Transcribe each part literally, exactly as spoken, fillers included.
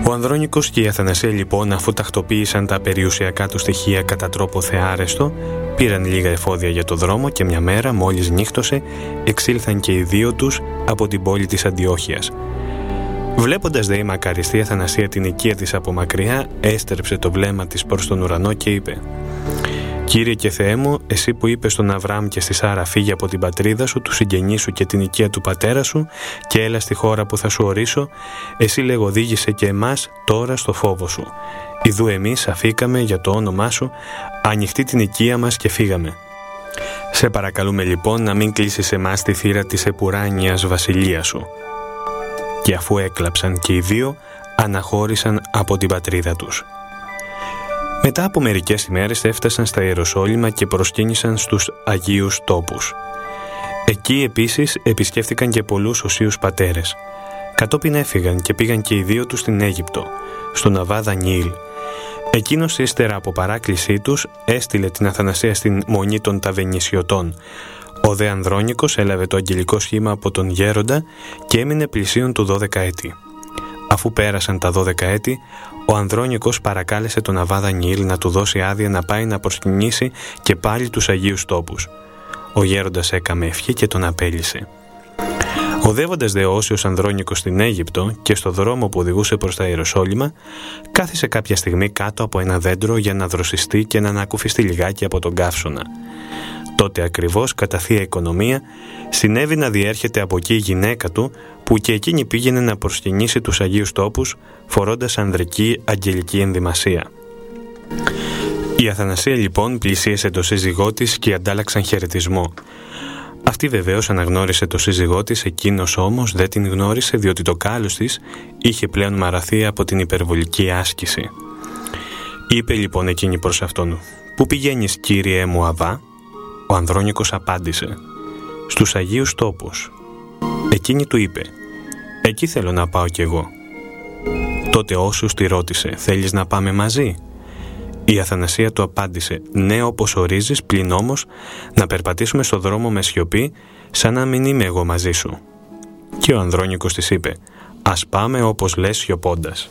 Ο Ανδρώνικος και η Αθανασία λοιπόν, αφού τακτοποίησαν τα περιουσιακά του στοιχεία κατά τρόπο θεάρεστο, πήραν λίγα εφόδια για το δρόμο και μια μέρα, μόλις νύχτωσε, εξήλθαν και οι δύο τους από την πόλη της Αντιόχειας. Βλέποντας δε η μακαριστή Αθανασία την οικία της από μακριά, έστρεψε το βλέμμα της προς τον ουρανό και είπε: «Κύριε και Θεέ μου, εσύ που είπες στον Αβραάμ και στη Σάρα, φύγε από την πατρίδα σου, του συγγενείς σου και την οικία του πατέρα σου και έλα στη χώρα που θα σου ορίσω, εσύ λέγω οδήγησε και εμάς τώρα στο φόβο σου. Ιδού εμείς αφήκαμε για το όνομά σου, ανοιχτή την οικία μας και φύγαμε. Σε παρακαλούμε λοιπόν να μην κλείσεις εμάς τη θύρα της επουράνιας βασιλείας σου». Και αφού έκλαψαν και οι δύο, αναχώρησαν από την πατρίδα τους. Μετά από μερικές ημέρες έφτασαν στα Ιεροσόλυμα και προσκύνησαν στους Αγίους Τόπους. Εκεί επίσης επισκέφθηκαν και πολλούς οσίους πατέρες. Κατόπιν έφυγαν και πήγαν και οι δύο τους στην Αίγυπτο, στον Αββά Δανιήλ. Εκείνος ύστερα από παράκλησή τους έστειλε την Αθανασία στην μονή των Ταβενισιωτών. Ο δε Ανδρώνικος έλαβε το αγγελικό σχήμα από τον γέροντα και έμεινε πλησίον του δώδεκα έτη. Αφού πέρασαν τα δώδεκα έτη, ο Ανδρώνικος παρακάλεσε τον Αββά Δανιήλ να του δώσει άδεια να πάει να προσκυνήσει και πάλι τους Αγίους Τόπους. Ο γέροντας έκαμε ευχή και τον απέλυσε. Οδεύοντας δε όσιος Ανδρώνικος στην Αίγυπτο και στο δρόμο που οδηγούσε προς τα Ιεροσόλυμα, κάθισε κάποια στιγμή κάτω από ένα δέντρο για να δροσιστεί και να ανακουφιστεί λιγάκι από τον καύσωνα. Τότε ακριβώς, κατά θεία οικονομία, συνέβη να διέρχεται από εκεί η γυναίκα του, που και εκείνη πήγαινε να προσκυνήσει τους Αγίους Τόπους, φορώντας ανδρική αγγελική ενδυμασία. Η Αθανασία λοιπόν πλησίασε το σύζυγό της και αντάλλαξαν χαιρετισμό. Αυτή βεβαίως αναγνώρισε το σύζυγό της, εκείνος όμως δεν την γνώρισε, διότι το κάλος της είχε πλέον μαραθεί από την υπερβολική άσκηση. Είπε λοιπόν εκείνη προς αυτόν: «Πού πηγαίνεις, κύριε μου Αββά?» Ο Ανδρώνικος απάντησε: «Στους Αγίους Τόπους». Εκείνη του είπε: «Εκεί θέλω να πάω κι εγώ». Τότε όσους τη ρώτησε: «Θέλεις να πάμε μαζί?» Η Αθανασία του απάντησε: «Ναι, όπως ορίζεις, πλην όμως να περπατήσουμε στο δρόμο με σιωπή, σαν να μην είμαι εγώ μαζί σου». Και ο Ανδρώνικος της είπε: «Ας πάμε όπως λες σιωπώντας».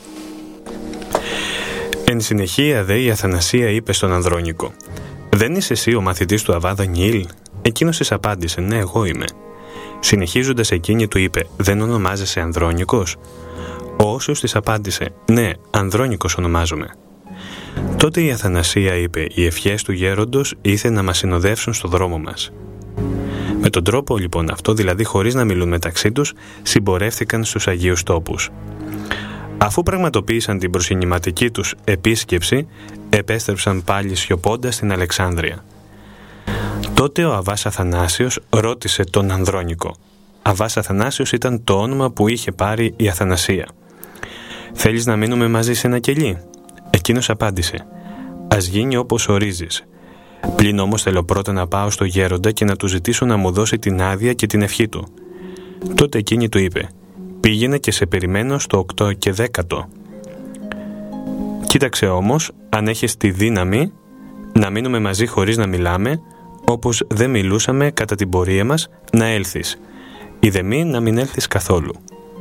Εν συνεχεία δε η Αθανασία είπε στον Ανδρώνικο: «Δεν είσαι εσύ ο μαθητής του Αββά Δανιήλ?» Εκείνος της απάντησε: «Ναι, εγώ είμαι». Συνεχίζοντας εκείνη του είπε: «Δεν ονομάζεσαι Ανδρώνικος?» Ο όσιος της απάντησε: «Ναι, Ανδρώνικος ονομάζομαι». Τότε η Αθανασία είπε: «Οι ευχές του γέροντος ήθελε να μας συνοδεύσουν στο δρόμο μας». Με τον τρόπο λοιπόν αυτό, δηλαδή χωρίς να μιλούν μεταξύ τους, συμπορεύτηκαν στους Αγίους Τόπους. Αφού πραγματοποίησαν την προσυνηματική τους επίσκεψη, επέστρεψαν πάλι σιωπώντας στην Αλεξάνδρεια. Τότε ο Αββάς Αθανάσιος ρώτησε τον Ανδρώνικο. Αββάς Αθανάσιος ήταν το όνομα που είχε πάρει η Αθανασία. «Θέλεις να μείνουμε μαζί σε ένα κελί?» Εκείνος απάντησε: «Ας γίνει όπως ορίζεις. Πλην όμως θέλω πρώτα να πάω στο γέροντα και να του ζητήσω να μου δώσει την άδεια και την ευχή του». Τότε εκείνη του είπε: «Πήγαινε και σε περιμένω στο οκτώ και δέκατο. Κοίταξε όμως, αν έχεις τη δύναμη, να μείνουμε μαζί χωρίς να μιλάμε, όπως δεν μιλούσαμε κατά την πορεία μας, να έλθεις. Ή δε μη να μην έλθεις καθόλου».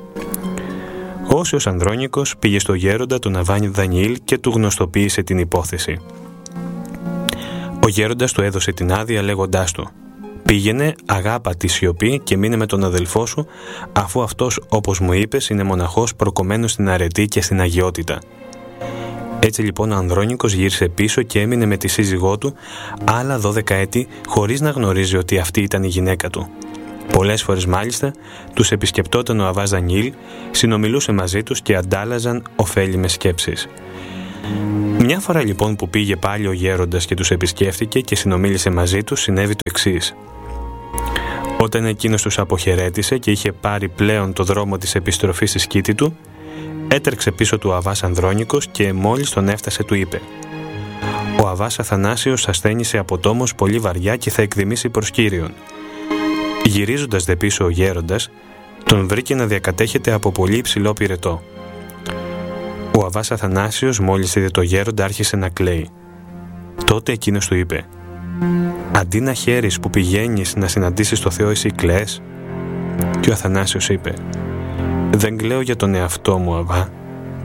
Όσιος Ανδρώνικος πήγε στο γέροντα τον Αββά Δανιήλ και του γνωστοποίησε την υπόθεση. Ο γέροντας του έδωσε την άδεια λέγοντάς του: «Πήγαινε, αγάπα τη σιωπή και μείνε με τον αδελφό σου, αφού αυτός, όπως μου είπες, είναι μοναχός προκομμένος στην αρετή και στην αγιότητα». Έτσι λοιπόν ο Ανδρώνικος γύρισε πίσω και έμεινε με τη σύζυγό του άλλα δώδεκα έτη, χωρίς να γνωρίζει ότι αυτή ήταν η γυναίκα του. Πολλές φορές μάλιστα τους επισκεπτόταν ο Αββάς Δανιήλ, συνομιλούσε μαζί τους και αντάλλαζαν ωφέλιμες σκέψεις. Μια φορά λοιπόν που πήγε πάλι ο γέροντας και τους επισκέφθηκε και συνομίλησε μαζί τους, συνέβη το εξής. Όταν εκείνος τους αποχαιρέτησε και είχε πάρει πλέον το δρόμο της επιστροφής στη σκήτη του, έτρεξε πίσω του ο Αββάς Ανδρώνικος και μόλις τον έφτασε του είπε: «Ο Αββάς Αθανάσιος ασθένησε από τόμος πολύ βαριά και θα εκδημήσει προς Κύριον». Γυρίζοντας δε πίσω ο γέροντας, τον βρήκε να διακατέχεται από πολύ υψηλό πυρετό. Ο Αββάς Αθανάσιος μόλις είδε το γέροντα άρχισε να κλαίει. Τότε εκείνος του είπε: «Αντί να χαίρεις που πηγαίνεις να συναντήσεις το Θεό, εσύ κλαις?» Και ο Αθανάσιος είπε: «Δεν κλαίω για τον εαυτό μου, Αββά.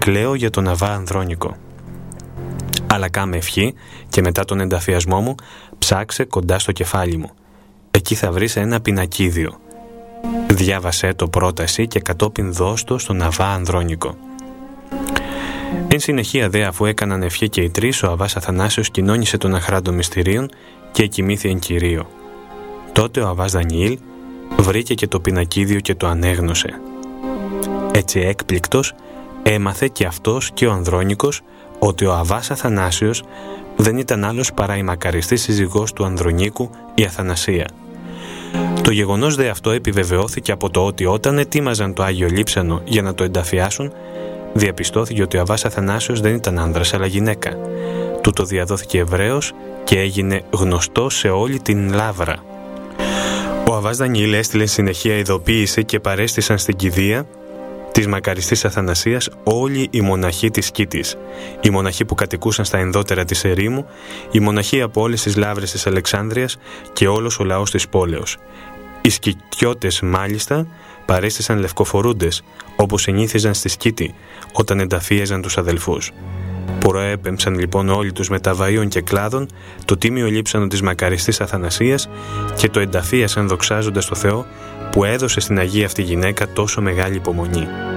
κλαίω για τον Αβά Ανδρώνικο. Αλλά κάμε ευχή και μετά τον ενταφιασμό μου ψάξε κοντά στο κεφάλι μου. Εκεί θα βρεις ένα πινακίδιο. Διάβασέ το πρόταση και κατόπιν δώσ' το στον Αβά Ανδρώνικο. Εν συνεχεία δε, αφού έκαναν ευχή και οι τρεις, ο Αβάς Αθανάσιος κοινώνησε τον αχράντο μυστηρίων και εκοιμήθη εν Κυρίω. Τότε ο Αβάς Δανιήλ βρήκε και το πινακίδιο και το ανέγνωσε. Έτσι έκπληκτος έμαθε και αυτός και ο Ανδρώνικος ότι ο Αβάς Αθανάσιος δεν ήταν άλλος παρά η μακαριστή σύζυγός του Ανδρονίκου, η Αθανασία. Το γεγονός δε αυτό επιβεβαιώθηκε από το ότι όταν ετοίμαζαν το Άγιο Λείψανο για να το ενταφιάσουν, διαπιστώθηκε ότι ο Αβάς Αθανάσιος δεν ήταν άνδρας αλλά γυναίκα. Τούτο διαδόθηκε ευρέως και έγινε γνωστό σε όλη την Λάβρα. Ο Αβάς Δανιήλ έστειλε συνεχεία ειδοποίηση και παρέστησαν στην κηδεία της μακαριστής Αθανασίας όλοι οι μοναχοί της Σκήτης, οι μοναχοί που κατοικούσαν στα ενδότερα της ερήμου, οι μοναχοί από όλες τις λάβρες της Αλεξάνδρειας και όλος ο λαός της πόλεως. Οι σκητιώτες μάλιστα παρέστησαν λευκοφορούντες, όπως συνήθιζαν στη Σκήτη όταν ενταφίαζαν τους αδελφούς. Προέπεμψαν λοιπόν όλοι τους μεταβαΐων και κλάδων το τίμιο λείψανο της μακαριστής Αθανασίας και το ενταφίασαν δοξάζοντας το Θεό που έδωσε στην Αγία αυτή γυναίκα τόσο μεγάλη υπομονή.